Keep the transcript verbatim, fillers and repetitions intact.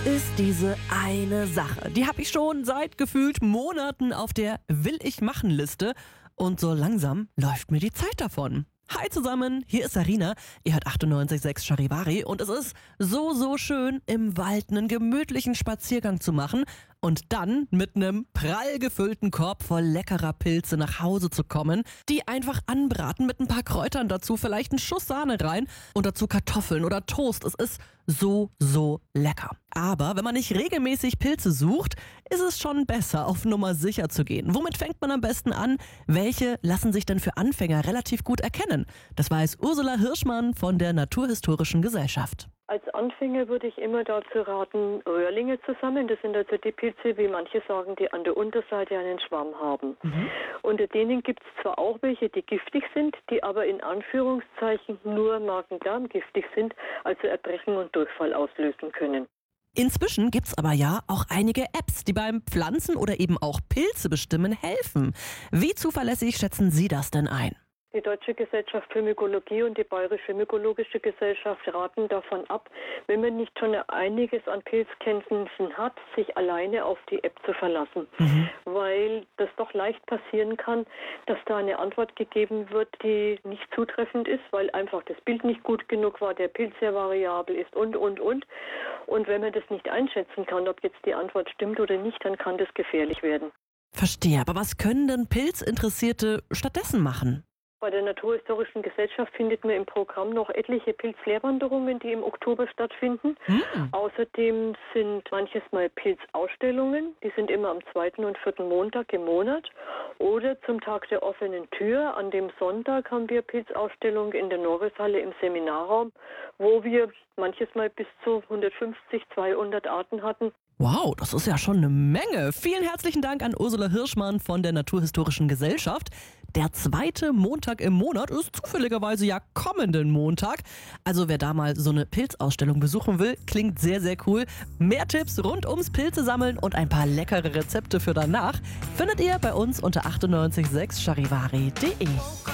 ist diese eine Sache. Die habe ich schon seit gefühlt Monaten auf der Will-ich-machen-Liste und so langsam läuft mir die Zeit davon. Hi zusammen, hier ist Sarina, ihr hört achtundneunzig Komma sechs Charivari und es ist so, so schön, im Wald einen gemütlichen Spaziergang zu machen und dann mit einem prall gefüllten Korb voll leckerer Pilze nach Hause zu kommen, die einfach anbraten mit ein paar Kräutern dazu, vielleicht einen Schuss Sahne rein und dazu Kartoffeln oder Toast. Es ist so, so lecker. Aber wenn man nicht regelmäßig Pilze sucht, ist es schon besser, auf Nummer sicher zu gehen. Womit fängt man am besten an? Welche lassen sich denn für Anfänger relativ gut erkennen? Das weiß Ursula Hirschmann von der Naturhistorischen Gesellschaft. Als Anfänger würde ich immer dazu raten, Röhrlinge zu sammeln. Das sind also die Pilze, wie manche sagen, die an der Unterseite einen Schwamm haben. Mhm. Unter denen gibt es zwar auch welche, die giftig sind, die aber in Anführungszeichen nur Magen-Darm giftig sind, also Erbrechen und Durchfall auslösen können. Inzwischen gibt's aber ja auch einige Apps, die beim Pflanzen oder eben auch Pilze bestimmen helfen. Wie zuverlässig schätzen Sie das denn ein? Die Deutsche Gesellschaft für Mykologie und die Bayerische Mykologische Gesellschaft raten davon ab, wenn man nicht schon einiges an Pilzkenntnissen hat, sich alleine auf die App zu verlassen. Mhm. Weil das doch leicht passieren kann, dass da eine Antwort gegeben wird, die nicht zutreffend ist, weil einfach das Bild nicht gut genug war, der Pilz sehr variabel ist und, und, und. Und wenn man das nicht einschätzen kann, ob jetzt die Antwort stimmt oder nicht, dann kann das gefährlich werden. Verstehe, aber was können denn Pilzinteressierte stattdessen machen? Bei der Naturhistorischen Gesellschaft findet man im Programm noch etliche Pilzlehrwanderungen, die im Oktober stattfinden. Mhm. Außerdem sind manches Mal Pilzausstellungen, die sind immer am zweiten und vierten Montag im Monat. Oder zum Tag der offenen Tür, an dem Sonntag, haben wir Pilzausstellung in der Norrishalle im Seminarraum, wo wir manches Mal bis zu hundertfünfzig, zweihundert Arten hatten. Wow, das ist ja schon eine Menge. Vielen herzlichen Dank an Ursula Hirschmann von der Naturhistorischen Gesellschaft. Der zweite Montag im Monat ist zufälligerweise ja kommenden Montag. Also wer da mal so eine Pilzausstellung besuchen will, klingt sehr, sehr cool. Mehr Tipps rund ums Pilze sammeln und ein paar leckere Rezepte für danach findet ihr bei uns unter achtundneunzig Komma sechs charivari punkt de.